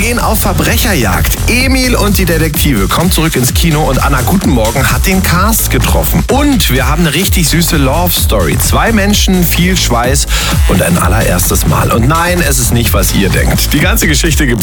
gehen auf Verbrecherjagd. Emil und die Detektive kommen zurück ins Kino und Anna Guten Morgen hat den Cast getroffen. Und wir haben eine richtig süße Love Story. 2 Menschen, viel Schweiß und ein allererstes Mal. Und nein, es ist nicht, was ihr denkt. Die ganze Geschichte gibt's